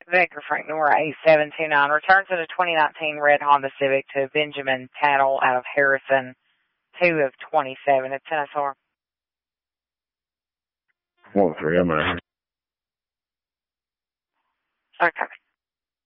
Victor Frank Nora 8729 returns in a 2019 red Honda Civic to Benjamin Tattle out of Harrison, 2 of 27. It's NSR. 1-3, I'm right here. Okay.